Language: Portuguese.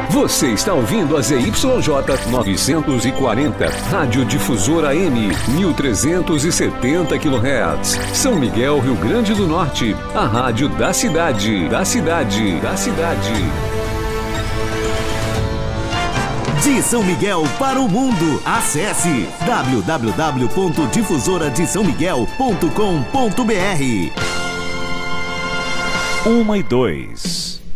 Você está ouvindo a ZYJ 940, Rádio Difusora M, 1370 kHz. São Miguel, Rio Grande do Norte, a rádio da cidade. De São Miguel para o mundo, acesse www.difusoradesãomiguel.com.br. 1 e 2.